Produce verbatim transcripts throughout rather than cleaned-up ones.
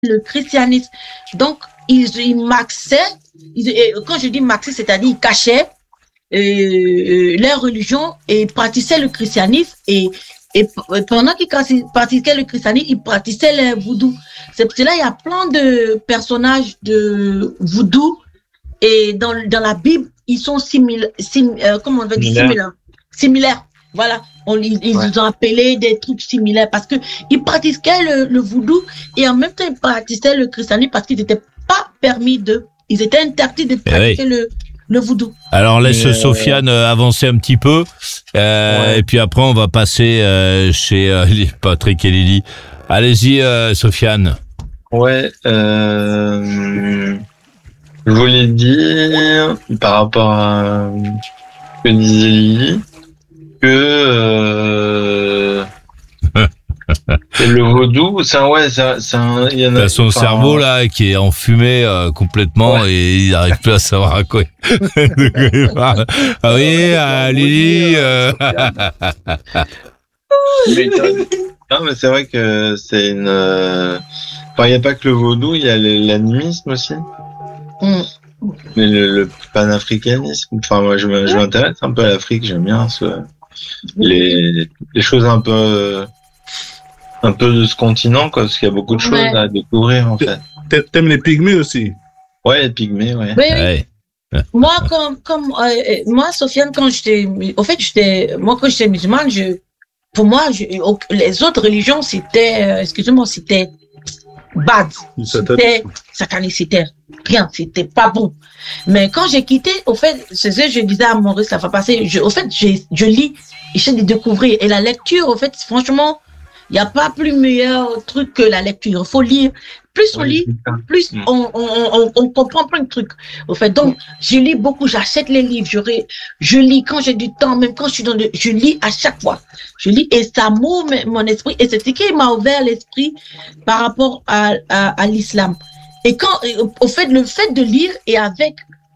le christianisme. Donc, ils, ils maxaient, ils, quand je dis maxer, c'est-à-dire ils cachaient euh, leur religion et pratiquaient le christianisme et, et pendant qu'ils pratiquaient le christianisme, ils pratiquaient le voodoo. C'est pour cela qu'il y a plein de personnages de voodoo et dans, dans la Bible, ils sont similaires, sim, euh, comment on va dire, similaires. Similaires. Voilà, on, ils, ils ouais. ont appelé des trucs similaires parce que ils pratiquaient le, le voodoo et en même temps ils pratiquaient le christianisme parce qu'ils n'étaient pas permis de, ils étaient interdits de pratiquer oui. le, le voodoo. Alors laisse euh... Sofiane avancer un petit peu euh, ouais. et puis après on va passer euh, chez euh, Patrick et Lily. Allez-y euh, Sofiane. Ouais, euh, je voulais dire par rapport à ce que disait Lily. Que euh, le vaudou, c'est un ouais, c'est un, c'est un, il y en a. T'as son enfin, cerveau là qui est enfumé euh, complètement ouais. et il n'arrive plus à savoir à quoi. Ah oui, à Lily. Euh... non mais c'est vrai que c'est une. Enfin, il n'y a pas que le vaudou, il y a l'animisme aussi. Mm. Mais le, le panafricanisme. Enfin, moi, je m'intéresse un peu à l'Afrique. J'aime bien ce. Les, les choses un peu un peu de ce continent quoi, parce qu'il y a beaucoup de choses ouais. à découvrir en fait. T'aimes les pygmées aussi? Ouais, les pygmées, ouais. Oui, oui. Ouais. Moi, comme comme euh, moi, Sofiane, quand j'étais, au fait, j'étais, moi quand j'étais musulmane, je, pour moi, je, les autres religions, c'était, euh, excusez-moi, c'était bad, c'était satanique, c'était rien, c'était pas bon. Mais quand j'ai quitté, au fait, c'est ce que je disais à Maurice, ça va passer, je, au fait, je, je lis, j'essaie de découvrir. Et la lecture, au fait, franchement, il n'y a pas plus meilleur truc que la lecture. Il faut lire. Plus on lit, plus on, on, on, on comprend plein de trucs. Au fait, donc, je lis beaucoup, j'achète les livres, je, ré, je lis quand j'ai du temps, même quand je suis dans le, je lis à chaque fois. Je lis et ça m'ouvre mon esprit. Et c'est ce qui m'a ouvert l'esprit par rapport à, à, à l'islam. Et quand, au fait, le fait de lire et avec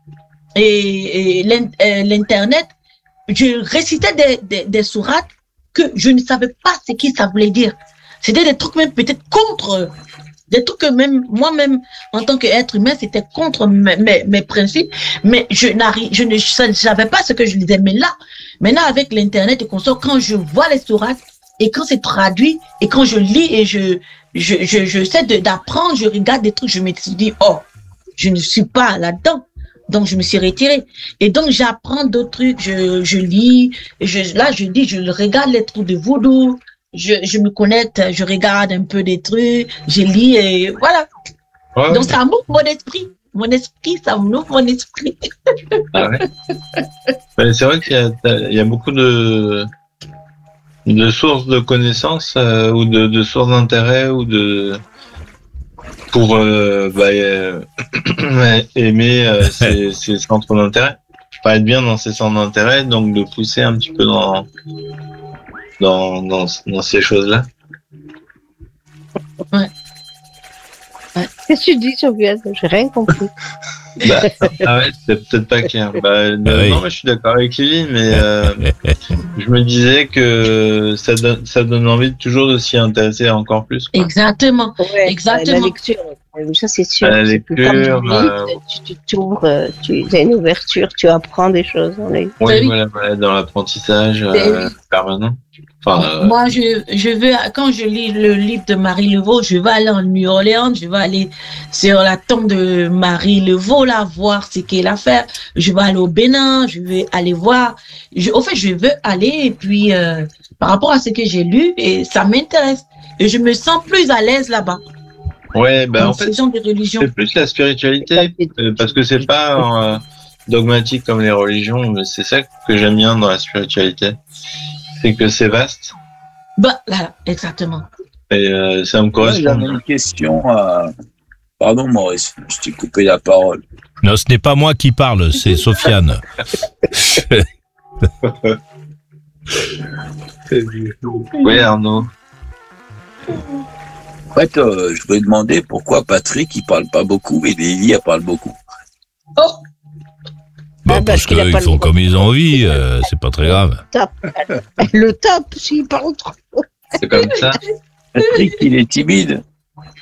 et, et l'internet, je récitais des, des, des sourates que je ne savais pas ce que ça voulait dire. C'était des trucs même peut-être contre, des trucs que même moi-même, en tant qu'être humain, c'était contre mes, mes, mes principes, mais je n'arrive, je ne savais pas ce que je lisais. Mais là, maintenant avec l'internet et consorts, quand je vois les sourates et quand c'est traduit et quand je lis et je je je, je sais de, d'apprendre, je regarde des trucs, je me dis oh, je ne suis pas là-dedans. Donc, je me suis retirée. Et donc, j'apprends d'autres trucs, je, je lis, je, là, je dis, je regarde les trucs de voodoo, je, je me connecte, je regarde un peu des trucs, je lis et voilà. Ouais. Donc, ça m'ouvre mon esprit. Mon esprit, ça m'ouvre mon esprit. Ah ouais. Ben, c'est vrai qu'il y a, il y a beaucoup de, de sources de connaissances, euh, ou de, de sources d'intérêt ou de, pour euh, bah, euh, aimer euh, ces, ces centres d'intérêt, pas être bien dans ces centres d'intérêt, donc de pousser un petit peu dans dans dans, dans ces choses-là. Ouais. Ouais. Qu'est-ce que tu dis, Sofiane? J'ai rien compris. Bah, ah ouais, c'est peut-être pas clair. Bah, ah non, oui. Non, mais je suis d'accord avec Lily, mais euh, je me disais que ça donne, ça donne envie de toujours de s'y intéresser encore plus. Quoi. Exactement. Ouais, exactement. La lecture, ça c'est sûr. La lecture, euh... tu, tu t'ouvres, tu as une ouverture, tu apprends des choses. Oui, oui, voilà, voilà, dans l'apprentissage euh, permanent. Enfin, euh... Moi, je, je veux, quand je lis le livre de Marie Laveau, je vais aller en New Orleans, je vais aller sur la tombe de Marie Laveau, là, voir ce qu'elle a fait. Je vais aller au Bénin, je vais aller voir. Je, au fait, je veux aller, et puis, euh, par rapport à ce que j'ai lu, et ça m'intéresse. Et je me sens plus à l'aise là-bas. Ouais, ben, en fait, c'est plus la spiritualité, euh, parce que c'est pas euh, dogmatique comme les religions, mais c'est ça que j'aime bien dans la spiritualité. C'est que c'est vaste. Bah, là, exactement. Et euh, ça me correspond. J'avais une question. Euh... Pardon, Maurice, je t'ai coupé la parole. Non, ce n'est pas moi qui parle, c'est Sofiane. Oui, Arnaud. En fait, euh, je voulais demander pourquoi Patrick, il parle pas beaucoup et Lily, elle parle beaucoup. Oh! Bah, ah, parce, parce qu'ils font comme ils ont envie, euh, c'est pas très grave. Top. Le top, s'il parle trop. C'est comme ça. Patrick, il est timide.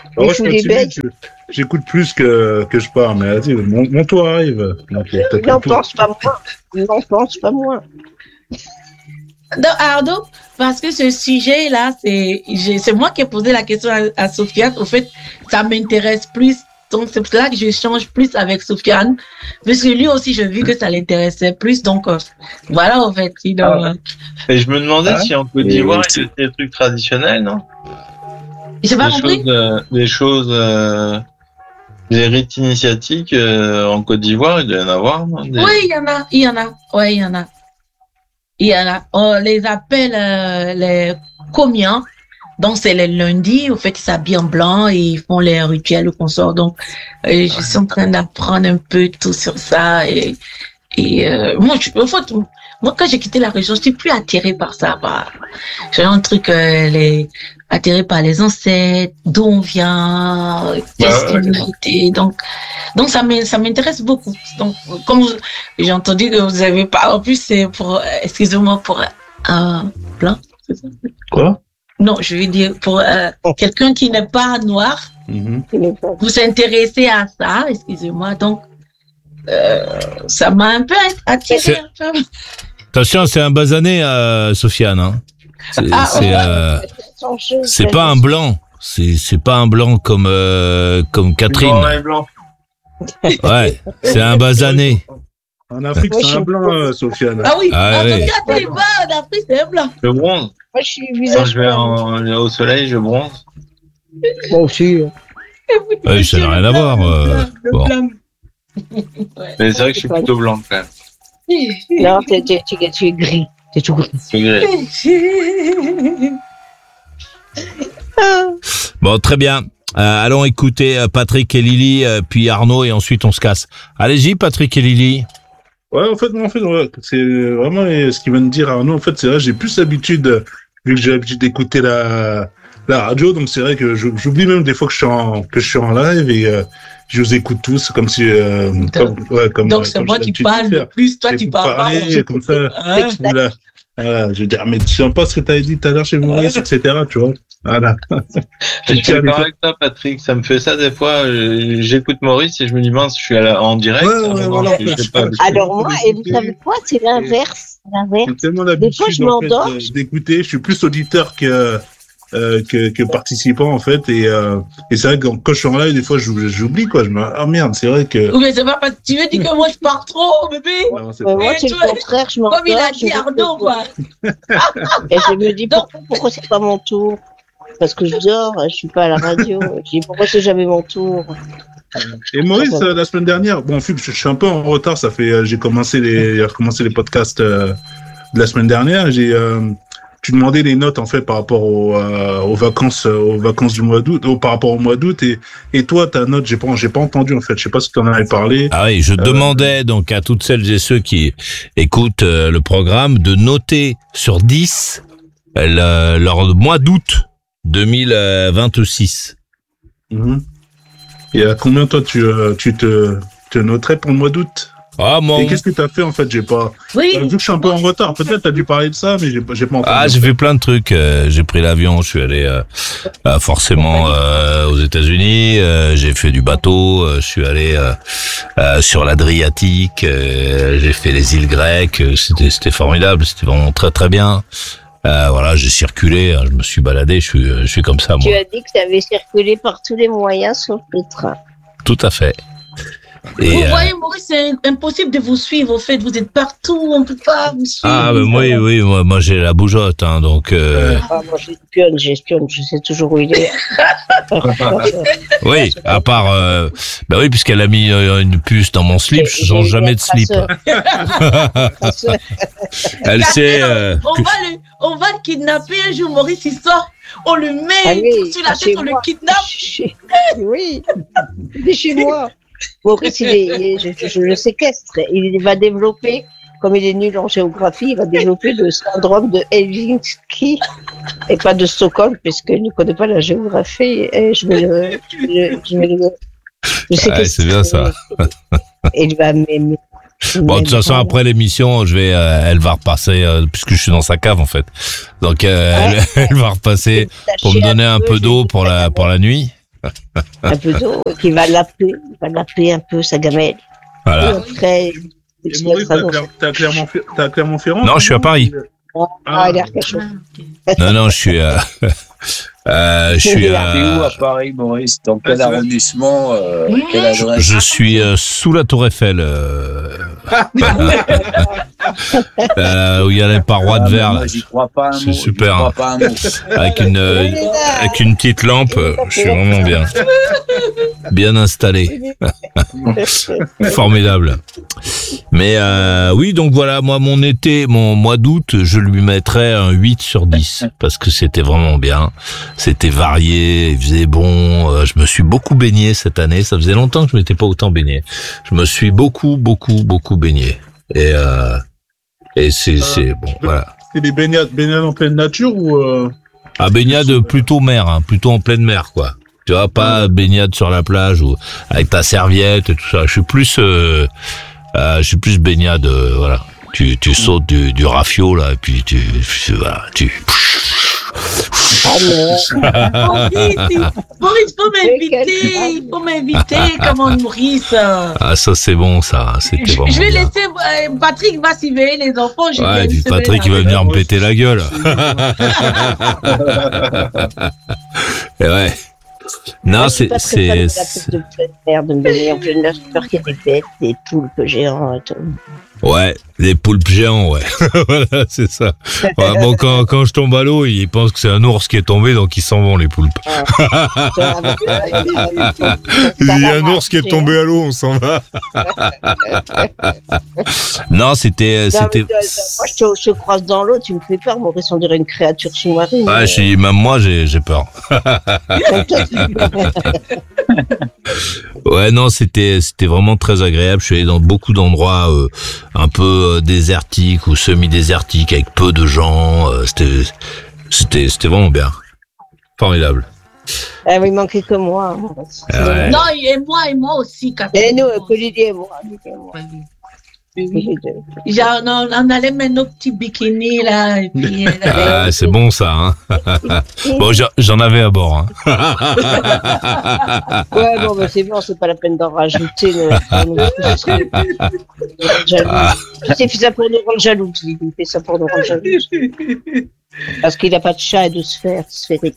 Alors, Il je fout des continue, bêtes. je- j'écoute plus que, que je parle, mais vas-y, mon, mon tour arrive. Donc, t'as N'en tout. pense pas moins. N'en pense pas moins. Donc, Arnaud, parce que ce sujet-là, c'est, j'ai- c'est moi qui ai posé la question à, à Sofiane. Au fait, ça m'intéresse plus. Donc, c'est pour là que je change plus avec Sofiane. Parce que lui aussi, j'ai vu que ça l'intéressait plus. Donc, euh, voilà, en fait. Sinon, Ah. euh, Et je me demandais Ah. si en Côte Et d'Ivoire, c'est- il y a des trucs traditionnels, non? j'ai pas Des compris. choses, euh, des choses, euh, des rites initiatiques euh, en Côte d'Ivoire, il doit y en avoir, non? Des- Oui, il y en a, il y en a. Oui, il y en a. Il y en a. On les appelle euh, les comiens. Donc, c'est les lundis. Au fait, ils s'habillent en blanc et ils font les rituels ou consorts. Donc, euh, je suis en train d'apprendre un peu tout sur ça. Et, et euh, moi, je, en fait, moi, quand j'ai quitté la région, je suis plus attirée par ça. Bah, j'ai un truc, euh, les, attirée par les ancêtres, d'où on vient, qu'est-ce ouais. qu'on a été. Donc, donc ça m'in- ça m'intéresse beaucoup. Donc, comme vous- j'ai entendu que vous avez pas, en plus, c'est pour, euh, excusez-moi, pour un blanc, c'est ça? Quoi? Non, je veux dire, pour euh, quelqu'un qui n'est pas noir, Mhm. Il est pas- vous s'intéressez à ça, excusez-moi. Donc, euh, ça m'a un peu attiré. C'est- un peu. Attention, c'est un basané, euh, Sofiane. Hein. C'est Ah, c'est, ouais. euh, Son jeu, c'est pas un blanc. C'est c'est pas un blanc comme euh, comme Catherine. Noir et blanc. Ouais, c'est un basané. En Afrique, Moi, c'est je un suis- blanc, euh, Sofiane. Ah oui, Ah, en ouais. tout cas, t'es pas en Afrique, c'est un blanc. Je bronze. Moi, je suis Quand visage. je vais en, au soleil, je bronze. Moi aussi. Ouais, ça n'a rien à voir. euh, Le bon. blanc. Mais c'est vrai que je suis plutôt blanc, quand même. Non, t'es, t'es, t'es, tu es gris. T'es tout gris. Je suis gris. Bon, très bien. Euh, allons écouter euh, Patrick et Lily, euh, puis Arnaud, et ensuite on se casse. Allez-y, Patrick et Lily. Ouais, en fait, moi, en fait, ouais, c'est vraiment euh, ce qu'il vient de dire Arnaud. En fait, c'est vrai, j'ai plus l'habitude, euh, vu que j'ai l'habitude d'écouter la, la radio, donc c'est vrai que je- j'oublie même des fois que je suis en, que je suis en live et euh, je vous écoute tous comme si, euh, comme, ouais, comme, Donc, euh, c'est comme moi j'ai qui l'habitude de parle le faire. plus, toi, Et tu vous parles pas. parlez comme ça. Hein? Voilà. Voilà, je veux dire, mais tu sais pas ce que tu avais dit tout à l'heure chez Maurice, et cetera, tu vois. Voilà. Je suis d'accord avec toi, Patrick. Ça me fait ça des fois. euh, J'écoute Maurice et je me dis, mince, je suis à la- en direct. Ouais, Ah, ouais, non, voilà. je- je sais pas. Alors, moi, et vous savez quoi? C'est l'inverse. L'inverse. J'ai tellement Des fois, l'habitude je en fait, m'endors. euh, d'écouter. Je suis plus auditeur que euh, que, que participant en fait. Et, euh, et c'est vrai que quand je suis en live, des fois, j'oublie, j'oublie, quoi. Je me ah merde, c'est vrai que. Oui, mais c'est pas parce que tu veux dire que moi je pars trop, bébé. Non, c'est Mais pas- moi, Et c'est tu le vois, contraire. Je m'endors. Comme il a je dit me Arnaud, quoi. quoi. Et je me dis, pourquoi, pourquoi c'est pas mon tour? Parce que je dors, je suis pas à la radio. Je dis, pourquoi c'est jamais mon tour? Et Maurice, euh, la semaine dernière, bon, vu que je, je suis un peu en retard, ça fait, euh, j'ai commencé les, j'ai recommencé les podcasts euh, de la semaine dernière. J'ai, euh, tu demandais les notes en fait par rapport aux, euh, aux vacances, euh, aux vacances du mois d'août, ou par rapport au mois d'août. Et, et toi, ta note, j'ai pas, j'ai pas entendu en fait. Je sais pas si tu en avais parlé. Ah oui, je demandais donc à toutes celles et ceux qui écoutent euh, le programme de noter sur dix euh, le- leur mois d'août deux mille vingt-six. Mhm. Et à combien toi tu, euh, tu te, te noterais pour le mois d'août? Ah, mon... Et qu'est-ce que tu as fait en fait? J'ai pas. Oui. Euh, vu que je suis un peu en retard, peut-être tu as dû parler de ça, mais j'ai, j'ai pas entendu. Ah, j'ai fait plein de trucs. euh, j'ai pris l'avion, je suis allé euh, euh, forcément euh, aux États-Unis. euh, j'ai fait du bateau. euh, je suis allé euh, euh, sur l'Adriatique. euh, j'ai fait les îles grecques. euh, C'était, c'était formidable. C'était vraiment très très bien. Euh, voilà, j'ai circulé. hein, Je me suis baladé. Je suis, je suis comme ça moi. Tu as dit que tu avais circulé par tous les moyens sauf le train. Tout à fait. Et, Vous euh, voyez, Maurice, c'est impossible de vous suivre. Au fait, vous êtes partout, on ne peut pas vous suivre. ah, ben oui, oui, moi, moi j'ai la bougeotte, hein, donc. Euh, Ah, moi, j'espionne, j'espionne, je sais toujours où il est. oui, à part, euh, bah oui, puisqu'elle a mis euh, une puce dans mon slip, je change jamais de slip. Elle sait. euh, on, que- va le, on va le kidnapper un jour, Maurice, il sort. On le met Ah oui, sur la chez tête, on le moi. kidnappe. Chez- Oui, il est chez moi. Maurice, il est, il est- je, je le séquestre. Il va développer, comme il est nul en géographie, il va développer le syndrome de Helsinki et pas de Stockholm, puisqu'il ne connaît pas la géographie. Et je vais le, je vais le, je vais le, le Ouais, séquestrer. c'est bien ça. Et il va m'aimer. Bon, de toute façon, après l'émission, je vais, euh, elle va repasser, euh, puisque je suis dans sa cave en fait. Donc, euh, elle, elle va repasser pour me donner un peu d'eau pour la pour la nuit. un peu d'eau, qui va laper, il va laper un peu sa gamelle. Voilà. Et après, Et Maurice, t'as Cler- t'as Clermont- t'as Clermont-Ferrand? Non, je suis à Paris. Ah, il a quelque chose. Non, non, je suis à... Euh, je suis T'es où à... à Paris, Maurice? Dans quel Ah, c'est vrai. arrondissement? Euh, quelle adresse? Je suis euh, sous la Tour Eiffel, euh, euh, où il y a les parois de Ah, verre, moi, là, j'y crois pas un C'est mot. j'y super, crois hein. pas un mot. avec une euh, avec une petite lampe. euh, Je suis vraiment bien, bien installé, formidable. Mais euh, oui, donc voilà, moi mon été, mon mois d'août, je lui mettrais un huit sur dix parce que c'était vraiment bien, c'était varié, il faisait bon. euh, Je me suis beaucoup baigné cette année. Ça faisait longtemps que je m'étais pas autant baigné. Je me suis beaucoup, beaucoup, beaucoup baigné. Et euh, et c'est c'est bon, voilà. C'est des baignades, baignades en pleine nature ou euh... Ah, baignade plutôt mer, hein, plutôt en pleine mer, quoi. Tu vois, pas baignade sur la plage ou avec ta serviette et tout ça. Je suis plus, euh, euh, je suis plus baignade, euh, voilà. Tu tu sautes du du rafio là et puis tu, tu voilà, tu. Ah, mais... Maurice, Maurice, faut m'inviter, faut m'inviter, comment Maurice. Ah, ça c'est bon, ça. C'était Je, vraiment je vais bien. laisser, euh, Patrick va surveiller les enfants. Je Ouais, vais et puis laisser Patrick, il va avec- venir me péter la gueule. Et ouais. Non, Moi, je suis c'est, pas très fan de la c'est, piste de plein air, de me baigner en pleine mer. J'ai peur qu'il y ait des bêtes, des poulpes géants et tout. ouais, les poulpes géants, ouais. Voilà, c'est ça. Ouais, bon, quand, quand je tombe à l'eau, ils pensent que c'est un ours qui est tombé, donc ils s'en vont, les poulpes. Il y a un ours qui est tombé à l'eau, on s'en va. Non, c'était, Non, c'était, mais, euh, moi, je te, je te croise dans l'eau, tu me fais peur, Maurice, on dirait une créature sous-marine. ouais, je suis- même moi, j'ai, j'ai peur. Ouais, non, c'était, c'était vraiment très agréable. Je suis allé dans beaucoup d'endroits, euh, un peu euh, désertiques ou semi-désertiques avec peu de gens. euh, c'était, c'était, c'était vraiment bien. Formidable. Ah, mais il manquait que moi. Maurice. Ah ouais. Non, et moi, et moi aussi, Catherine. Et nous, que Lydie et moi. Lydie et moi. Les deux. Genre, on, on allait mettre nos petits bikinis là, et puis. Ah, c'est bon ça. Hein. Bon, j'en- j'en avais à bord. Hein. Ouais, bon, bah, c'est bon, c'est pas la peine d'en rajouter. Ne, ne, ce serait- jaloux. C'est fait ça pour nous rendre jaloux, Lydie. Il fait ça pour nous rendre jaloux. Parce qu'il n'a pas de chat et de sphère sphérique.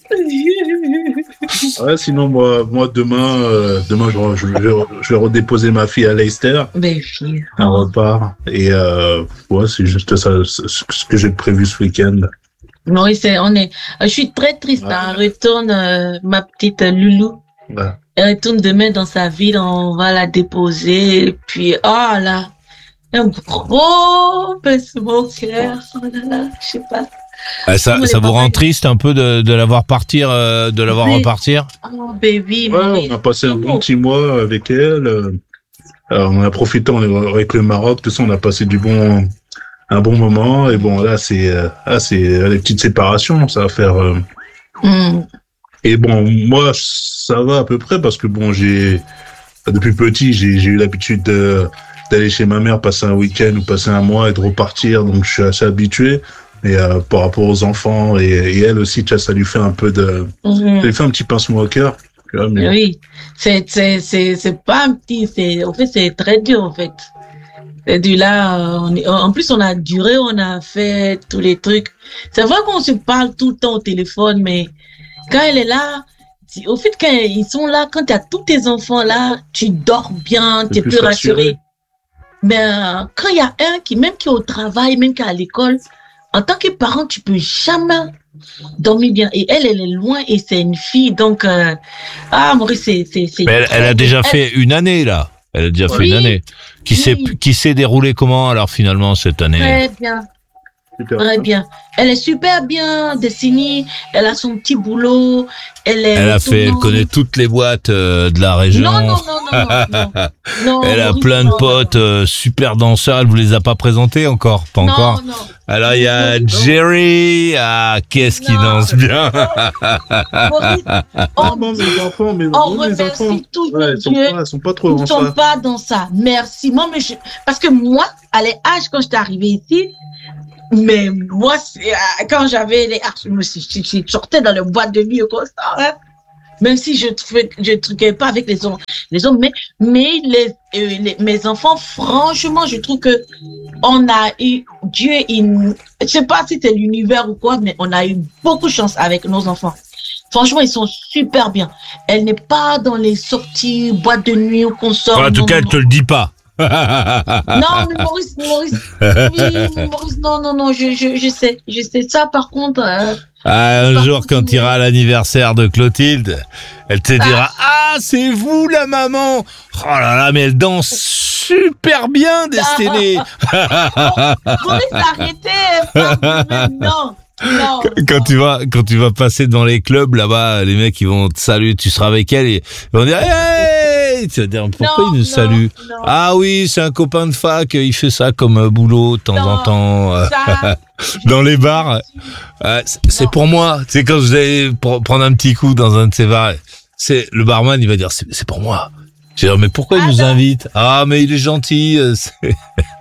Ouais, sinon moi, moi demain, euh, demain je, re- je vais, je vais redéposer ma fille à Leicester, Ben, fille. un repas, et euh, ouais, c'est juste ça, ce ce que j'ai prévu ce week-end. Maurice, c'est- on est. Je suis très triste. Ouais. Hein. Retourne euh, ma petite Loulou. Ouais. Elle retourne demain dans sa ville. On va la déposer. Et puis, oh là, un gros pincement au cœur. Oh là là, je sais pas. Ah, ça, Nous, ça les vous parents, rend triste un peu de, de la voir partir, euh, de la voir Oui. repartir? Oh, baby, Ouais, Maurice. on a passé un bon petit mois avec elle. euh, alors, on a profité on est avec le Maroc, tout ça, on a passé du bon, un bon moment. Et bon, là, c'est, euh, là, c'est euh, les petites séparations, ça va faire. euh, Mm. Et bon, moi, ça va à peu près parce que bon, j'ai depuis petit, j'ai j'ai eu l'habitude de- d'aller chez ma mère, passer un week-end ou passer un mois et de repartir, donc je suis assez habitué. Et euh, par rapport aux enfants et, et elle aussi, tu vois, ça lui fait un peu de, Mhm. ça lui fait un petit pincement au cœur. Tu vois, mais Oui, c'est c'est c'est c'est pas un petit, c'est en fait c'est très dur en fait. C'est du là, euh, on est- en plus on a duré, on a fait tous les trucs. C'est vrai qu'on se parle tout le temps au téléphone, mais quand elle est là, si- au fait quand ils sont là, quand tu as tous tes enfants là, tu dors bien, C'est tu es plus plus rassuré. rassuré. Mais euh, quand il y a un qui même qui est au travail, même qui est à l'école, en tant que parent, tu peux jamais dormir bien. Et elle, elle est loin et c'est une fille, donc euh, ah Maurice, c'est c'est c'est. Mais elle, elle a déjà Elle- fait une année, là. Elle a déjà fait Oui. une année. Qui Oui. s'est, qui s'est déroulé comment, alors, finalement, cette année? Très bien, super. très bien. Elle est super bien dessinée. Elle a son petit boulot. Elle est. Elle a fait, elle autonome. connaît toutes les boîtes euh, de la région. Non, non, non, non, non, non. non Elle a Maurice, plein de non, potes euh, super danseurs. Elle vous les a pas présentés encore? Pas non, encore? Non, Alors, il y a Non. Jerry. Ah, qu'est-ce qui Non. danse bien? Maurice, on, Franchement, mes enfants, mes, on mes enfants, remercie tous ouais, les ils sont dieux. pas, ils sont pas trop Ils dans ne sont ça. pas dans ça. Merci. Moi, mais je... Parce que moi, à l'âge, quand j'étais arrivée ici, mais moi, c'est, euh, quand j'avais les âges, je, me suis- je, je sortais dans le boîte de nuit au constant. Hein. Même si je ne je truquais pas avec les hommes, les hommes, mais, mais les, euh, les, mes enfants, franchement, je trouve que on a eu, Dieu, il, je sais pas si c'est l'univers ou quoi, mais on a eu beaucoup de chance avec nos enfants. Franchement, ils sont super bien. Elle n'est pas dans les sorties, boîtes de nuit ou qu'on sort. En tout non, cas, elle non. te le dit pas. Non, mais Maurice, Maurice, oui, mais Maurice, non, non, non, je, je, je sais, je sais ça, par contre. Euh, Ah, un par jour, contre, quand tu iras à l'anniversaire de Clotilde, elle te dira « Ah, c'est vous la maman !» Oh là là, mais elle danse super bien, Destinée. Maurice, arrêtez, non, non. Quand tu vas, quand tu vas passer devant les clubs là-bas, les mecs ils vont te saluer, tu seras avec elle et ils vont dire hey, tu vas dire pourquoi Non, ils nous non, saluent? non. Ah oui, c'est un copain de fac, il fait ça comme euh, boulot de temps Non, en temps euh, ça, dans les bars. Euh, c'est- c'est Non. pour moi. C'est quand vous allez pr- prendre un petit coup dans un de ces bars, c'est le barman il va dire c'est c'est pour moi. Je vais dire mais pourquoi il Ah nous non. invite? Ah mais il est gentil. euh, c'est-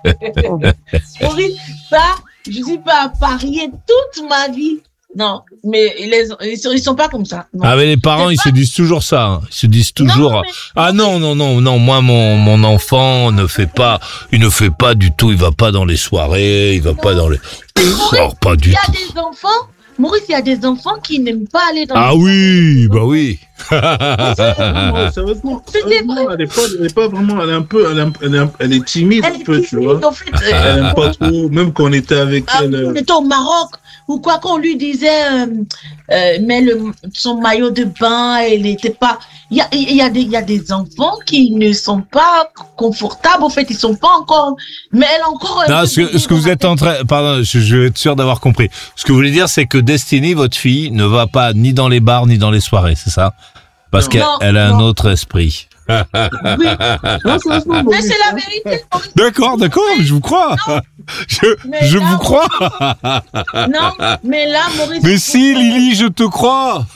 Maurice, ça, je suis pas à parier toute ma vie. Non, mais les, ils, sont, ils sont pas comme ça. Non. Ah mais les parents C'est ils pas- se disent toujours ça. Hein. Ils se disent toujours. Non, mais- Ah non non non non moi mon mon enfant ne fait pas il ne fait pas du tout il va pas dans les soirées il va pas dans les alors pas Il du y a tout des enfants, Maurice, il y a des enfants qui n'aiment pas aller dans ah les oui bah oui Non, sérieusement, C'est sérieusement, elle est pas, elle est pas vraiment, elle est un peu, elle est, un- elle est, un- elle est timide Elle un est peu, tu timide, vois. en fait, euh, Elle aime pas trop, même quand on était avec ah, elle. on euh, était au Maroc, ou quoi qu'on lui disait, euh, euh, mais le, son maillot de bain, elle n'était pas. Il y a, il y, a des, il y a des enfants qui ne sont pas confortables, en fait, ils sont pas encore. Mais elle a encore. un non peu ce que de- ce que vous êtes en train pardon je, je vais être sûr d'avoir compris ce que vous voulez dire c'est que Destiny votre fille ne va pas ni dans les bars ni dans les soirées c'est ça parce Non. qu'elle Non, elle a un non. autre esprit Oui. Non, sérieusement, Mais Maurice, c'est la hein. vérité, Maurice. d'accord d'accord je vous crois je Mais je là, vous crois Non, mais là, Maurice. mais vous si pouvez- Lily je te crois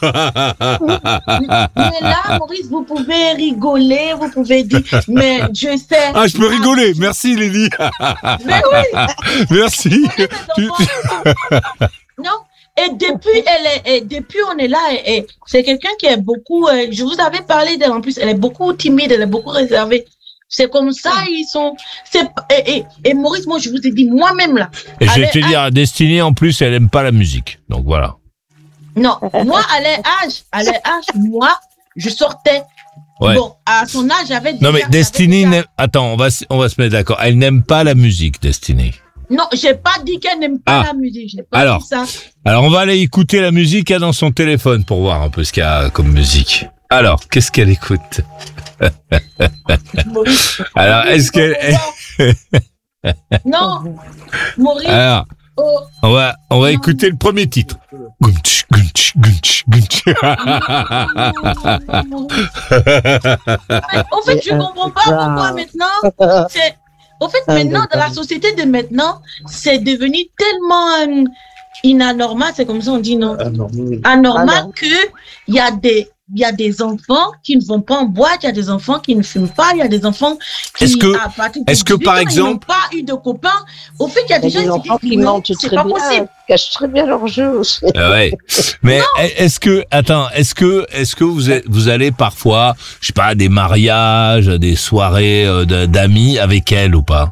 Mais là, Maurice, vous pouvez rigoler, vous pouvez dire, mais je sais. ah je peux rigoler merci Lily Mais oui, merci les enfants- Non. Et depuis, elle est, et depuis, on est là, et, et c'est quelqu'un qui est beaucoup, euh, je vous avais parlé d'elle en plus, elle est beaucoup timide, elle est beaucoup réservée. C'est comme ça, ils sont, c'est, et, et, et Maurice, moi, je vous ai dit, moi-même, là. Et je vais Allez, te dire, Destinée, en plus, elle aime pas la musique. Donc voilà. Non, moi, à l'âge, à l'âge, moi, je sortais. Ouais. Bon, à son âge, j'avais déjà. Non, mais j'avais Destinée, déjà- n'aime- attends, on va, se- on va se mettre d'accord. Elle n'aime pas la musique, Destinée. Non, j'ai pas dit qu'elle n'aime pas Ah. la musique, j'ai pas Alors. dit ça. Alors, on va aller écouter la musique qu'il y a dans son téléphone pour voir un peu ce qu'il y a comme musique. Alors, qu'est-ce qu'elle écoute? Maurice. Alors, est-ce qu'elle, Non, Maurice. alors, Oh, on va, on va Non. écouter le premier titre. Gunch, gunch, gunch, gunch. mais, en fait, je comprends pas pourquoi maintenant. C'est, en fait, maintenant, dans la société de maintenant, c'est devenu tellement euh, inanormal, c'est comme ça on dit non, Ah non. anormal Ah non. que il y a des il y a des enfants qui ne vont pas en boîte, il y a des enfants qui ne fument pas, il y a des enfants qui, Est-ce que- à partir de est-ce que, dix-huit par ans, exemple- ils n'ont pas eu de copains. Au fait, il y a des Il y a des gens enfants qui qui disent non, mentent c'est très pas bien, possible. cachent très bien leur jeu aussi. Ah ouais. Mais est-ce que attends, est-ce que est-ce que vous êtes, vous allez parfois, je sais pas, à des mariages, à des soirées euh, de- d'amis avec elle ou pas?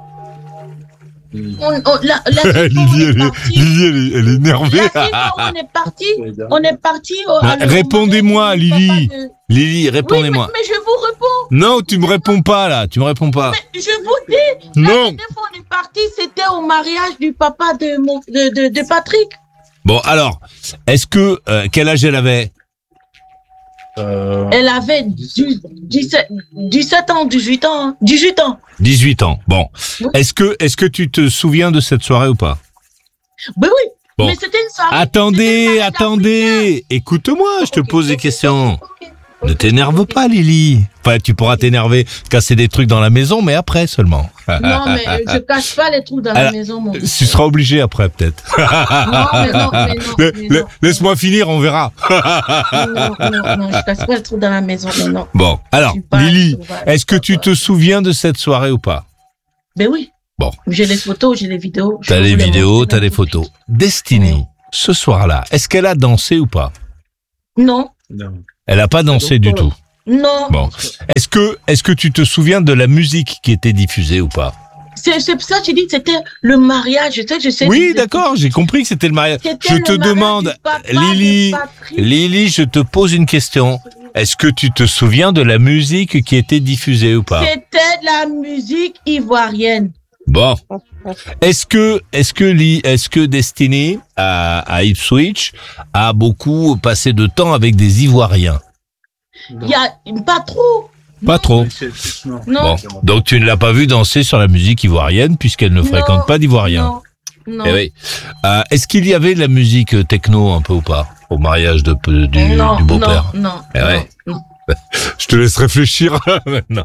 On, on, la, la fille, on Lily, est elle est, parti, Lily, elle est, elle est énervée. la fille, on est parti, on est parti. au- Mais à le- répondez-moi, au- Lily. de- Lily, Oui, répondez-moi. mais, mais je vous réponds. Non, tu me réponds pas là, tu me réponds pas. Mais je vous dis, la Non. dernière fois on est parti, c'était au mariage du papa de, mon, de, de, de Patrick. Bon, alors, est-ce que euh, quel âge elle avait? Euh, Elle avait dix- dix-sept, dix-sept ans, dix-huit ans, hein. dix-huit ans. dix-huit ans. Bon. Oui. Est-ce que est-ce que tu te souviens de cette soirée ou pas? Oui, oui. Bon. Mais c'était une soirée. c'était Attendez, une mariage attendez. Écoute-moi, je te africain. pose des Ok, questions. ok, ok. Ne t'énerve pas, Lily. Enfin, tu pourras t'énerver, casser des trucs dans la maison, mais après seulement. Non, mais euh, je cache pas les trous dans Alors, la maison, mon Tu seras obligé après, peut-être. Non, mais non, mais non. La- mais la- non. Laisse-moi finir, on verra. Non, non, non, je cache pas les trous dans la maison, mais non. Bon, alors, Je suis pas- Lily, je suis pas- est-ce que tu te souviens de cette soirée ou pas? Ben oui. Bon. J'ai les photos, j'ai les vidéos. Je T'as peux les vous les vidéos, montrer t'as les dans- photos. Destinée, ce soir-là, est-ce qu'elle a dansé ou pas? Non. non. Elle a pas dansé du tout. Non. Bon. Est-ce que, est-ce que tu te souviens de la musique qui était diffusée ou pas? C'est, c'est pour ça que j'ai dit que c'était le mariage. Je sais, je sais. Oui, d'accord, j'ai compris que c'était le mariage. C'était Je le te mariage demande, du papa Lily, de Patrick. Lily, je te pose une question. Est-ce que tu te souviens de la musique qui était diffusée ou pas? C'était la musique ivoirienne. Bon. Est-ce que, est-ce que, Li- est-ce que Destiny à, à Ipswich a beaucoup passé de temps avec des Ivoiriens? Il y a pas trop. Pas trop. C'est- c'est- non. Non. Bon. Donc tu ne l'as pas vu danser sur la musique ivoirienne puisqu'elle ne Non. fréquente pas d'Ivoiriens. Non. Non. Eh oui. Euh, est-ce qu'il y avait de la musique techno un peu ou pas au mariage de, du, non, du beau-père? non, non, Eh ouais. non. Je te laisse réfléchir maintenant.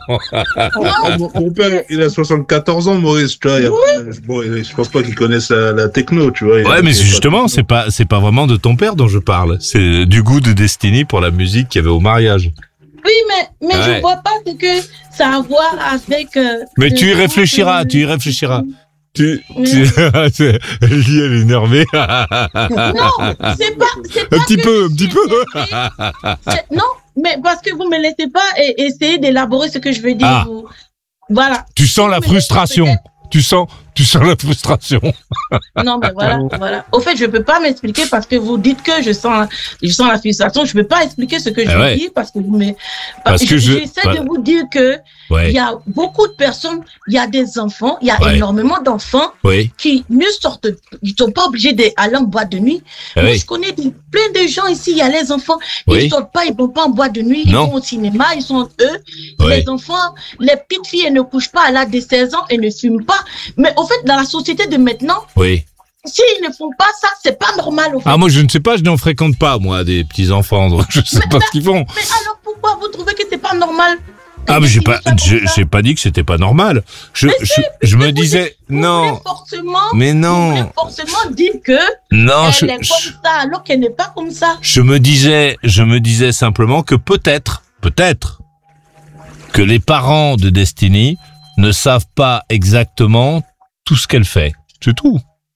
Ah, mon, mon père, il a soixante-quatorze ans, Maurice, tu vois. il y a- bon, je pense pas qu'il connaisse la, la techno, tu vois. il y a- Ouais, mais il y a pas justement, de c'est pas c'est pas vraiment de ton père dont je parle. C'est du goût de Destiny pour la musique qu'il y avait au mariage. Oui, mais, mais Ouais. je vois pas ce que ça a à voir avec. euh, Mais le tu y temps réfléchiras, que- tu y réfléchiras. Tu, Mais- tu... elle dit, elle est énervée. Non, c'est pas. C'est pas Un petit que peu, un je petit suis peu. énervée. C'est- Non, mais parce que vous me laissez pas e- essayer d'élaborer ce que je veux dire. Ah. Vous. Voilà. Tu sens la Mais frustration. peut-être- Tu sens, tu sens la frustration. Non, mais voilà, voilà. Au fait, je peux pas m'expliquer parce que vous dites que je sens, je sens la frustration. Je peux pas expliquer ce que je Ah veux ouais. dire parce que vous me. Parce que je- J'essaie bah- de vous dire que il Ouais, y a beaucoup de personnes, il y a des enfants, il y a Ouais. énormément d'enfants oui, qui ne sortent, ils sont pas obligés d'aller en boîte de nuit. ah Moi, oui, je connais des- plein de gens ici, il y a les enfants, Oui. ils sortent pas, ils vont pas en boîte de nuit, ils Non. vont au cinéma, ils sont eux. Oui. Les enfants, les petites filles, elles ne couchent pas à l'âge de seize ans, elles ne fument pas. Mais au fait, dans la société de maintenant, oui. s'ils ne font pas ça, c'est pas normal, au fait. Ah, moi, je ne sais pas, je n'en fréquente pas, moi, des petits-enfants, donc je sais pas ce qu'ils font. Mais alors pourquoi vous trouvez que c'est pas normal? Ah, mais j'ai pas, Qu'ils soient je- comme ça j'ai pas dit que c'était pas normal. Je, Mais je, je me disais, Vous non, voulez forcément, mais vous voulez non, forcément dire que non, elle je, est je, comme ça, alors qu'elle n'est pas comme ça. je me disais, je me disais simplement que peut-être, peut-être, que les parents de Destiny ne savent pas exactement tout ce qu'elle fait. C'est tout.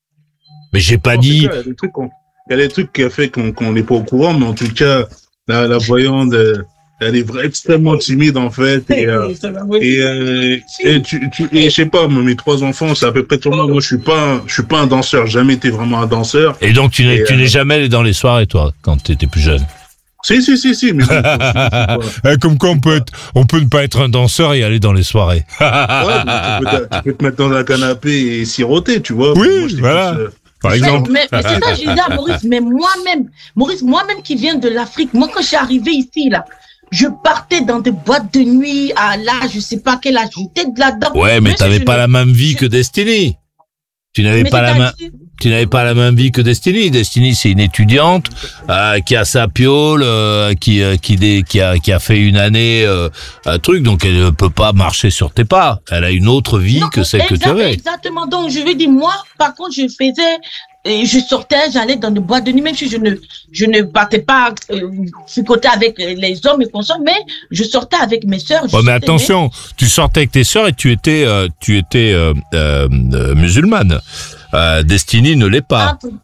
Mais j'ai pas En tout dit, cas, Il y a des trucs qu'on- il y a des trucs qui a fait qu'on qu'on n'est pas au courant, mais en tout cas, la, la voyante, euh, elle est vraiment extrêmement timide en fait. Et, euh, et, euh, et, tu, tu, et je sais pas, moi, mes trois enfants, c'est à peu près tout le monde. Moi, je suis pas, un- je suis pas un danseur. J'ai jamais été vraiment un danseur. et donc tu n'es, Et, tu euh, n'es jamais allé dans les soirées, toi, quand tu étais plus jeune. Si, si, si, si. Mais bon, c'est pas- Eh, Comme quoi on peut être, on peut ne pas être un danseur et aller dans les soirées. Ouais, mais tu, peux, te- tu peux te mettre dans un canapé et siroter, tu vois. Oui, Moi, j'étais voilà. plus, euh, Par Mais, exemple. mais, mais c'est ça, je disais à Maurice, mais moi-même, Maurice, moi-même qui viens de l'Afrique, moi quand je suis arrivé ici, là, je partais dans des boîtes de nuit à l'âge, je sais pas quel âge, j'étais de là-dedans. Ouais, mais Même si t'avais je pas ne- la même vie je- que Destiny. Tu n'avais mais pas la même, c'est-à-dire- tu n'avais pas la même vie que Destiny. Destiny, c'est une étudiante euh, qui a sa piole, euh, qui euh, qui, dé- qui a qui a fait une année euh, un truc, donc elle ne peut pas marcher sur tes pas. Elle a une autre vie Non, que celle que tu exact- avais. Exactement. Donc, je veux dire, moi, par contre, je faisais, et je sortais, j'allais dans des boîtes de nuit, même si je ne, je ne partais pas euh, fricoter avec les hommes et consorts, mais je sortais avec mes sœurs. je Ouais, mais sortais, attention, tu sortais avec tes sœurs et tu étais euh, tu étais euh, euh, euh, musulmane. Euh, Destiny ne l'est pas. Ah,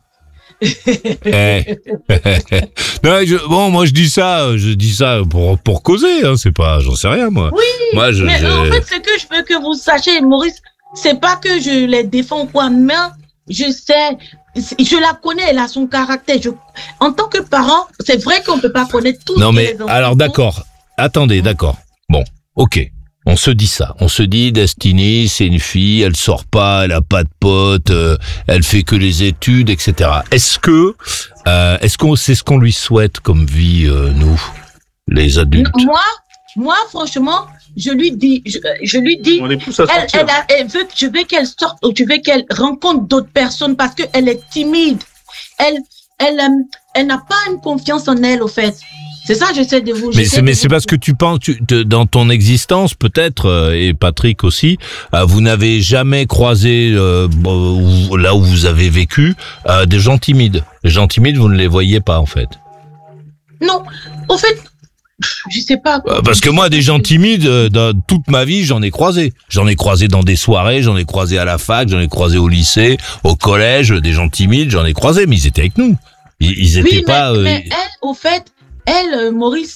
Eh. Non, je- bon, moi je dis ça, je dis ça pour pour causer, hein, c'est pas, j'en sais rien moi. Oui, Moi je. mais je- en fait, ce que je veux que vous sachiez, Maurice, c'est pas que je les défends ou quoi, mais je sais, je la connais, elle a son caractère. Je, en tant que parent, c'est vrai qu'on peut pas connaître tout. Non ce que mais les enfants alors font. d'accord. Attendez, d'accord. Bon, ok. On se dit ça. On se dit Destiny, c'est une fille, elle sort pas, elle a pas de potes, euh, elle fait que les études, et cetera. Est-ce que, euh, est-ce qu'on, c'est ce qu'on lui souhaite comme vie, euh, nous, les adultes? Moi, moi, franchement, je lui dis, je, je lui dis, On est plus à elle, sortir. elle, a- elle veut, je veux qu'elle sorte, ou je veux qu'elle rencontre d'autres personnes parce qu'elle est timide. Elle, elle, euh, elle n'a pas une confiance en elle, au fait. C'est ça, j'essaie de vous. Mais j'essaie c'est, mais de c'est vous- parce que tu penses, tu, te- dans ton existence, peut-être, euh, et Patrick aussi, euh, vous n'avez jamais croisé, euh, bon, où- là où vous avez vécu, euh, des gens timides. Les gens timides, vous ne les voyez pas, en fait. Non, au fait, je sais pas. Euh, Parce que moi, des gens timides, euh, dans toute ma vie, j'en ai croisé. J'en ai croisé dans des soirées, j'en ai croisé à la fac, j'en ai croisé au lycée, au collège, des gens timides, j'en ai croisé, mais ils étaient avec nous. Ils, ils étaient Oui, mais, pas... euh, mais elle, au fait, elle, euh, Maurice,